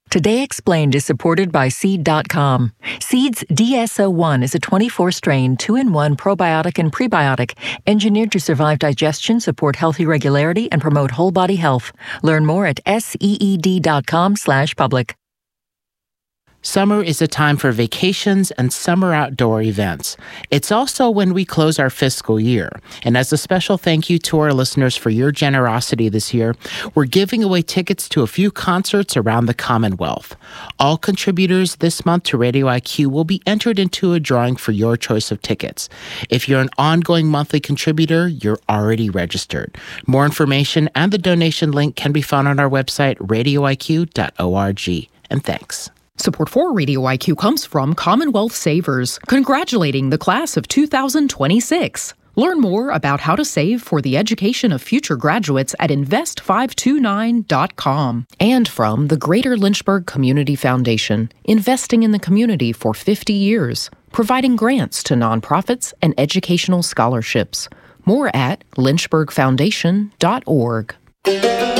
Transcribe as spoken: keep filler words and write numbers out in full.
Today Explained is supported by Seed dot com. Seed's D S O one is a twenty-four strain, two in one probiotic and prebiotic, engineered to survive digestion, support healthy regularity, and promote whole body health. Learn more at seed dot com slash public. Summer is a time for vacations and summer outdoor events. It's also when we close our fiscal year. And as a special thank you to our listeners for your generosity this year, we're giving away tickets to a few concerts around the Commonwealth. All contributors this month to Radio I Q will be entered into a drawing for your choice of tickets. If you're an ongoing monthly contributor, you're already registered. More information and the donation link can be found on our website, radio I Q dot org. And thanks. Support for Radio I Q comes from Commonwealth Savers, congratulating the class of two thousand twenty-six. Learn more about how to save for the education of future graduates at invest five two nine dot com. And from the Greater Lynchburg Community Foundation, investing in the community for fifty years, providing grants to nonprofits and educational scholarships. More at lynchburg foundation dot org.